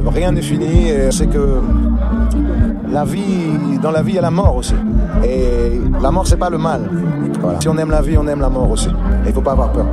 rien n'est fini. C'est que dans la vie, il y a la mort aussi. Et la mort, c'est pas le mal. Voilà. Si on aime la vie, on aime la mort aussi. Et il faut pas avoir peur.